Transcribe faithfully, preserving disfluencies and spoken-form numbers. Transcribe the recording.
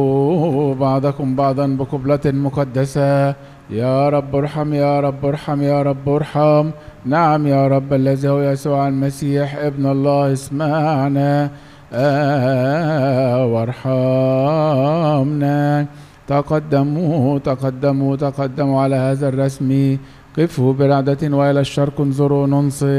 بعضكم بعضا بقبلة مقدسة. يا رب ارحم، يا رب ارحم، يا رب ارحم. نعم يا رب الذي هو يسوع المسيح ابن الله، اسمعنا آه وارحمنا. تقدموا تقدموا تقدموا على هذا الرسم، قفوا برعدة وإلى الشرق انظروا ننصت.